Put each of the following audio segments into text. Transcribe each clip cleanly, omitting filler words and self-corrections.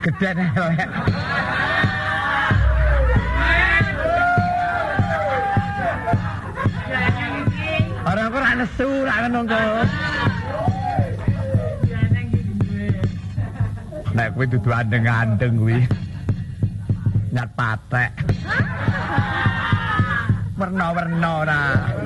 Geden elek. Ora aku ora nesu lak ngono kok. Nek kuwi dudu andeng-andeng kuwi. Nyat patek. Werna-werna ora.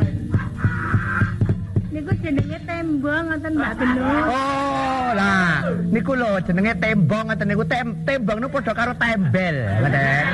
Niku jenenge tembong ngoten Mbak Genut. Oh, lah niku lho jenenge tembong ngoten niku tembong niku padha karo tembel, ngoten.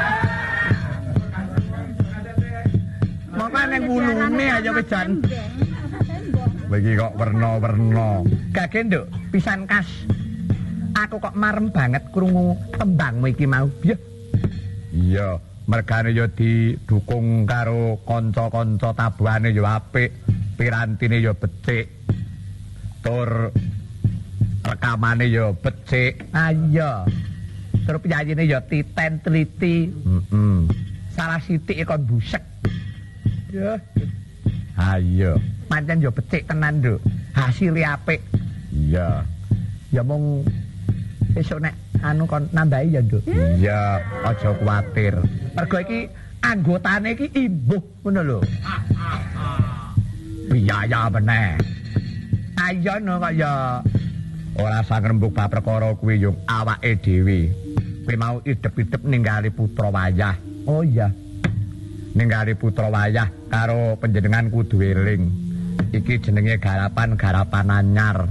Mongko ning wulune aja wis jan. Iki kok werna-werna. Gage nduk, pisan kas. Aku kok marem banget krungu tembangmu iki mau. Iya, mergane ya didukung karo kanca-kanca tabuhane ya apik, pirantine ya becik. Tur rekamane ya becik. Ah iya. Tur piyayine ya titen teliti. Salah sithik kon busek. Ya. Ayo, pancen ya becik tenan, Nduk. Hasile apik. Iya. Ya mung esuk nek anu kon nambahi ya, Nduk. Iya, aja kuwatir. Mergo iki anggotane iki imbuh ngono lho. Biaya meneh. Ayo no kaya ora sang rembug bab perkara kuwi yo awake dhewe. Kuwi mau idep-idep ninggali putra wayah. Oh iya. Ninggali putra wayah karo panjenengan kudu eling. Iki jenenge garapan anyar.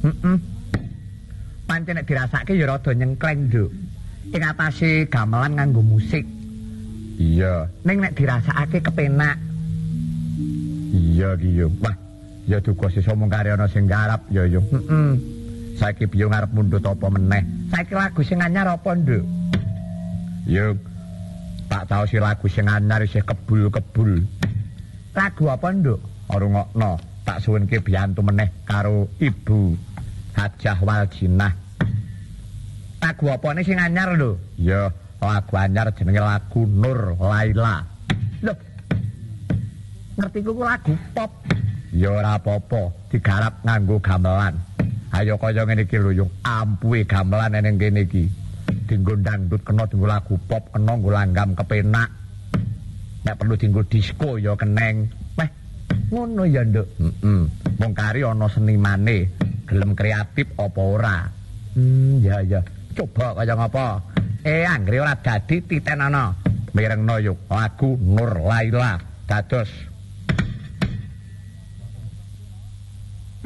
Pancen nek dirasake ya rada nyengkleng, Nduk. Ing atase gamelan nganggo musik. Iya. Ning nek dirasakake kepenak. Iya ki yo. Wah, ya duka sisa mung kare ana sing garap ya yo. Saiki piye ngarep mundhut apa meneh? Saiki lagu sing anyar apa, Nduk? Yo. Tak tau si lagu sing anyar isih kebul-kebul. Lagu apa, Nduk? Rungokno, tak suwunke biyantu meneh karo Ibu Hajah Waljinah. Lagu apane sing anyar lho? Ya, lagu anyar jenenge lagu Nur Laila. Lho. Ngerti ku lagu pop. Ya ora apa-apa, digarap nganggo gamelan. Ayo kaya ngene iki lho, yo ampuhe gamelan ning kene iki. Dinggo dangdut kena dinggo lagu pop kena nggo langgam kepenak. Nek perlu dinggo disco ya keneng. Weh, ngono ya, Nduk. Wong kari ana senimane, gelem kreatif apa ora? Ya ya. Coba kaya ngapa? Anggere ora dadi titen ana. Mirengno yo lagu Nur Laila dados